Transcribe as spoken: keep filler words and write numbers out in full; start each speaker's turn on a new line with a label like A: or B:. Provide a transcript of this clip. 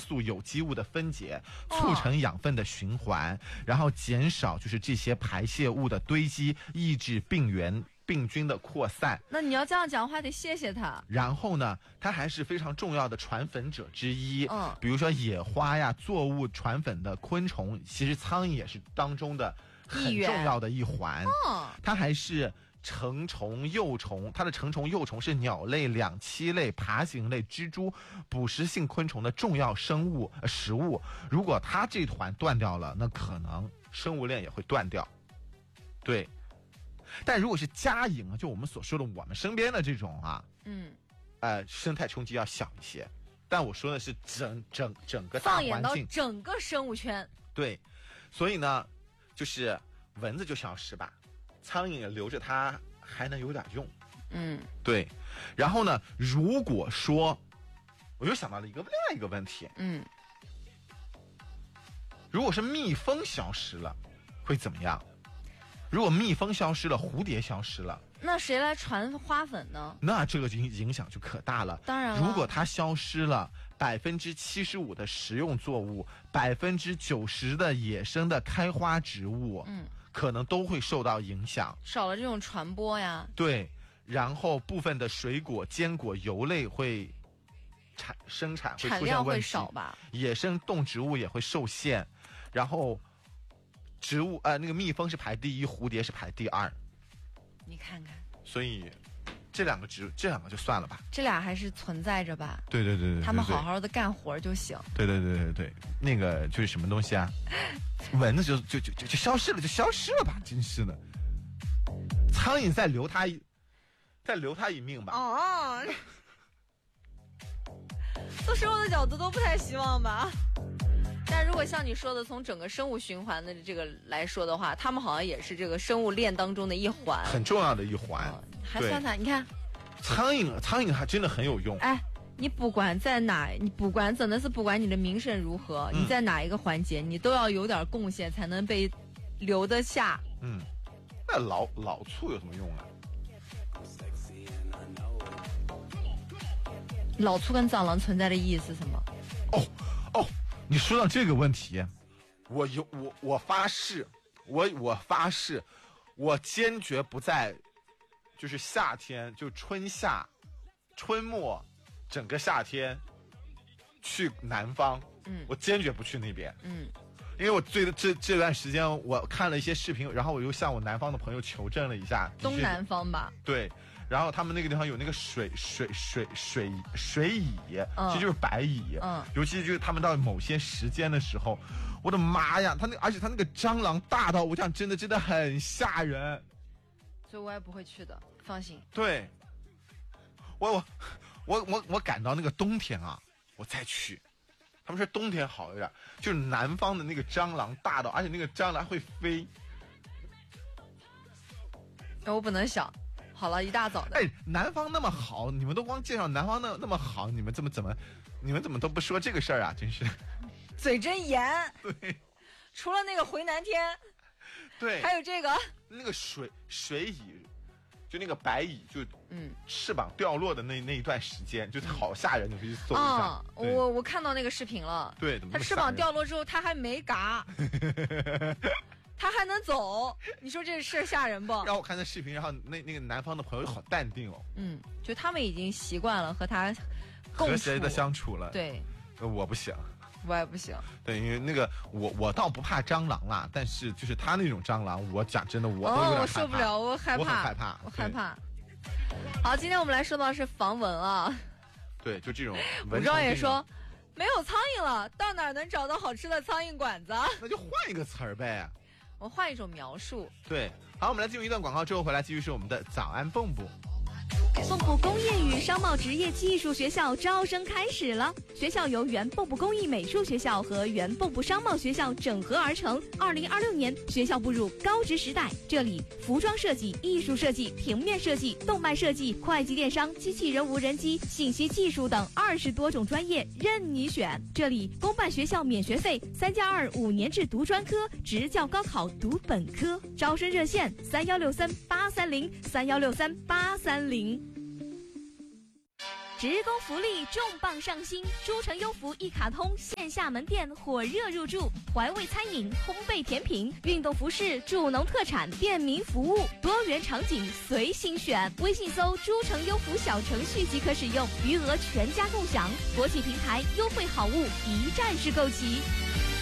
A: 速有机物的分解，促成养分的循环，然后减少就是这些排泄物的堆积，抑制病原病菌的扩散。
B: 那你要这样讲话得谢谢他。
A: 然后呢，它还是非常重要的传粉者之一。
B: 嗯，
A: 比如说野花呀，作物传粉的昆虫，其实苍蝇也是当中的很重要的一环。
B: 嗯，
A: 它还是成虫、幼虫，它的成虫、幼虫是鸟类、两栖类、爬行类、蜘蛛、捕食性昆虫的重要生物、呃、食物。如果它这团断掉了，那可能生物链也会断掉。对。但如果是家营啊，就我们所说的我们身边的这种啊，
B: 嗯，
A: 呃，生态冲击要小一些。但我说的是整整整个大环境，
B: 放眼到整个生物圈。
A: 对，所以呢，就是蚊子就消失吧，苍蝇也留着它还能有点用。
B: 嗯，
A: 对。然后呢，如果说，我又想到了一个另外一个问题，
B: 嗯，
A: 如果是蜜蜂消失了，会怎么样？如果蜜蜂消失了，蝴蝶消失了，
B: 那谁来传花粉呢？
A: 那这个影影响就可大了。
B: 当然了，
A: 如果它消失了，百分之七十五的食用作物，百分之九十的野生的开花植物，
B: 嗯，
A: 可能都会受到影响。
B: 少了这种传播呀。
A: 对，然后部分的水果、坚果、油类会产生产会出现问题，
B: 产量会少吧？
A: 野生动植物也会受限，然后。植物呃，那个蜜蜂是排第一，蝴蝶是排第二。
B: 你看看，
A: 所以这两个植这两个就算了吧，
B: 这俩还是存在着吧。
A: 对对对 对, 对, 对，
B: 他们好好的干活就行。
A: 对对对对对，那个就是什么东西啊？蚊子就就就就就消失了，就消失了吧，真是的。苍蝇再留它一再留它一命吧。
B: 哦，从生物的角度都不太希望吧。但如果像你说的，从整个生物循环的这个来说的话，他们好像也是这个生物链当中的一环，
A: 很重要的一环。
B: 哦、还算它，你看，
A: 苍蝇，苍蝇还真的很有用。
B: 哎，你不管在哪，你不管真的是不管你的名声如何，嗯、你在哪一个环节，你都要有点贡献，才能被留得下。
A: 嗯，那老老醋有什么用啊？
B: 老醋跟蟑螂存在的意义是什么？
A: 哦哦。你说到这个问题，我有我我发誓，我我发誓，我坚决不在，就是夏天，就春夏、春末，整个夏天去南方，
B: 嗯，
A: 我坚决不去那边，
B: 嗯，
A: 因为我这这这段时间我看了一些视频，然后我又向我南方的朋友求证了一下，
B: 东南方吧，
A: 对。然后他们那个地方有那个水水水水水蚁，
B: 嗯、
A: 其实就是白蚁，
B: 嗯，
A: 尤其就是他们到某些时间的时候，我的妈呀，他那而且他那个蟑螂大到我讲真的真的很吓人，
B: 所以我也不会去的，放心。
A: 对，我我我我我赶到那个冬天啊，我再去。他们说冬天好一点，就是南方的那个蟑螂大到，而且那个蟑螂会飞。
B: 我不能想。好了，一大早的。
A: 哎，南方那么好，你们都光介绍南方那那么好，你们怎么怎么，你们怎么都不说这个事儿啊？真是，
B: 嘴真严。
A: 对，
B: 除了那个回南天，
A: 对，
B: 还有这个
A: 那个水水蚁，就那个白蚁，就
B: 嗯，
A: 翅膀掉落的那那一段时间，就好吓人，你可以搜一下。
B: 啊、嗯，我我看到那个视频了。
A: 对，怎么
B: 它翅膀掉落之后，它还没嘎。他还能走，你说这事吓人不？
A: 让我看那视频，然后那那个南方的朋友好淡定哦。
B: 嗯，就他们已经习惯了和他共处
A: 和谐的相处了。
B: 对，
A: 我不行，
B: 我也不行。
A: 对，因为那个我我倒不怕蟑螂啦，但是就是他那种蟑螂，我讲真的我都有点害怕。
B: 哦，我受不了，我害怕，
A: 我很害怕，
B: 我害怕。好，今天我们来说到是防蚊啊。
A: 对，就这种。
B: 武装也说没有苍蝇了，到哪能找到好吃的苍蝇馆子？
A: 那就换一个词儿呗。
B: 我换一种描述。
A: 对，好，我们来进入一段广告之后回来继续是我们的早安蹦蹦。
C: 蚌埠工业与商贸职业技术学校招生开始了，学校由原蚌埠工艺美术学校和原蚌埠商贸学校整合而成。二零二六年，学校步入高职时代，这里服装设计、艺术设计、平面设计、动漫设计、会计电商、机器人无人机、信息技术等二十多种专业任你选。这里公办学校免学费，三加二五年制读专科，职教高考读本科。招生热线：三幺六三八三零三幺六三八三零。职工福利重磅上新，诸城优福一卡通现线下门店火热入驻，怀味餐饮、烘焙甜品、运动服饰、助农特产、便民服务，多元场景随心选。微信搜“诸城优福”小程序即可使用，余额全家共享。国际平台优惠好物一站式购齐。